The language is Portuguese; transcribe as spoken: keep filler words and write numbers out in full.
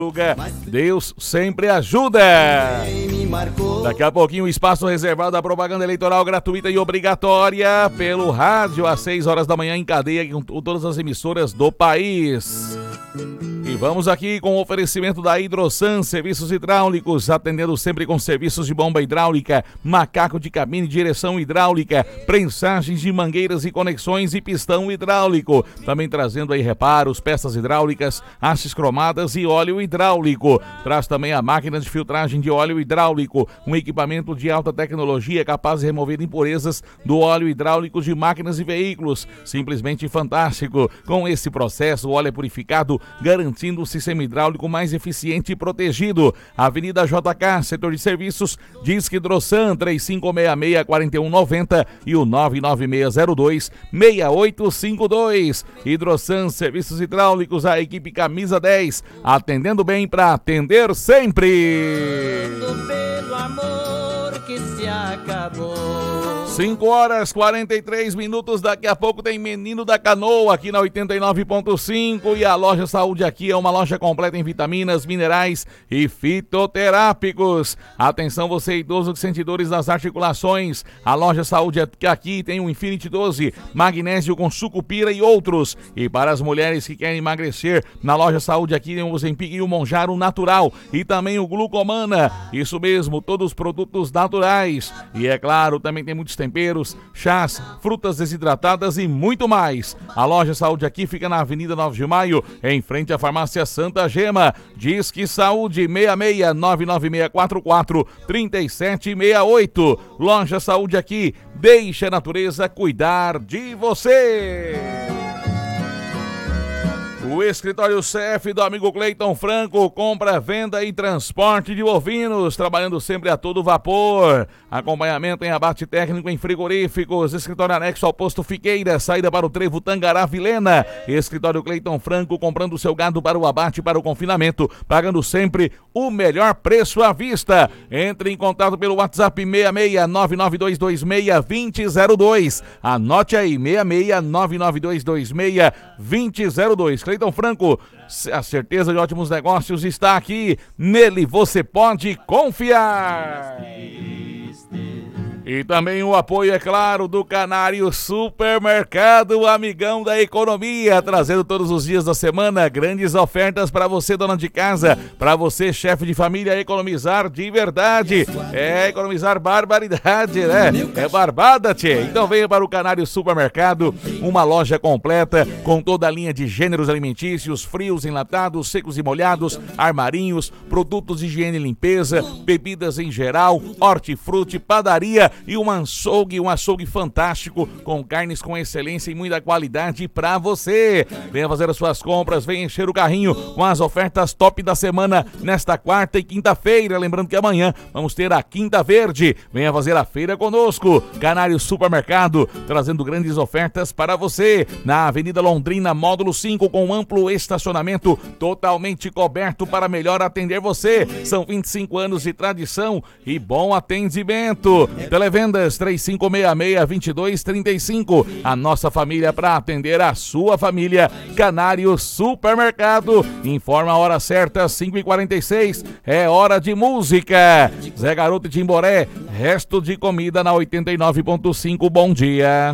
Deus sempre ajuda. Daqui a pouquinho o espaço reservado à propaganda eleitoral gratuita e obrigatória pelo rádio às seis horas da manhã em cadeia com todas as emissoras do país. E vamos aqui com o oferecimento da Hidrosan, serviços hidráulicos, atendendo sempre com serviços de bomba hidráulica, macaco de cabine, direção hidráulica, prensagens de mangueiras e conexões e pistão hidráulico. Também trazendo aí reparos, peças hidráulicas, hastes cromadas e óleo hidráulico. Traz também a máquina de filtragem de óleo hidráulico, um equipamento de alta tecnologia capaz de remover impurezas do óleo hidráulico de máquinas e veículos. Simplesmente fantástico. Com esse processo, o óleo é purificado, garantindo um sistema hidráulico mais eficiente e protegido. Avenida J K, setor de serviços, Disque Hidrosan, três cinco seis seis, quatro um nove zero e o nove nove seis zero dois, seis oito cinco dois. Hidrosan, serviços hidráulicos, a equipe Camisa dez, atendendo bem para atender sempre. Pelo amor que se acabou. cinco horas e quarenta e três minutos, daqui a pouco tem Menino da Canoa aqui na oitenta e nove ponto cinco e a Loja Saúde aqui é uma loja completa em vitaminas, minerais e fitoterápicos. Atenção você idoso que sente dores nas articulações, a Loja Saúde aqui tem o Infinity doze, magnésio com sucupira e outros. E para as mulheres que querem emagrecer, na Loja Saúde aqui tem o Ozempic e o Monjaro natural e também o Glucomana, isso mesmo, todos os produtos naturais. E é claro, também tem muitos temperos, chás, frutas desidratadas e muito mais. A Loja Saúde aqui fica na Avenida nove de Maio, em frente à Farmácia Santa Gema. Disque Saúde seis seis nove nove seis quatro quatro três sete seis oito. Loja Saúde aqui, deixa a natureza cuidar de você. O escritório C F do amigo Cleiton Franco, compra, venda e transporte de bovinos, trabalhando sempre a todo vapor. Acompanhamento em abate técnico em frigoríficos, escritório anexo ao posto Fiqueira, saída para o Trevo Tangará Vilena. Escritório Cleiton Franco, comprando seu gado para o abate e para o confinamento, pagando sempre o melhor preço à vista. Entre em contato pelo WhatsApp seis seis nove nove dois dois seis dois zero zero dois. Anote aí, seis seis nove nove dois dois seis dois zero dois. Cleiton Franco, a certeza de ótimos negócios está aqui. Nele você pode confiar. E também o apoio, é claro, do Canário Supermercado, amigão da economia, trazendo todos os dias da semana grandes ofertas para você, dona de casa, para você, chefe de família, economizar de verdade. É economizar barbaridade, né? É barbada, tchê. Então venha para o Canário Supermercado, uma loja completa com toda a linha de gêneros alimentícios, frios, enlatados, secos e molhados, armarinhos, produtos de higiene e limpeza, bebidas em geral, hortifruti, padaria e um açougue, um açougue fantástico com carnes com excelência e muita qualidade para você. Venha fazer as suas compras, venha encher o carrinho com as ofertas top da semana nesta quarta e quinta-feira. Lembrando que amanhã vamos ter a Quinta Verde. Venha fazer a feira conosco. Canário Supermercado, trazendo grandes ofertas para você na Avenida Londrina, módulo cinco, com amplo estacionamento totalmente coberto para melhor atender você. São vinte e cinco anos de tradição e bom atendimento. Televendas três cinco seis seis, dois dois três cinco. A nossa família para atender a sua família. Canário Supermercado. Informa a hora certa, cinco e quarenta e seis. É hora de música. Zé Garoto de Timboré. Resto de comida na oitenta e nove ponto cinco. Bom dia.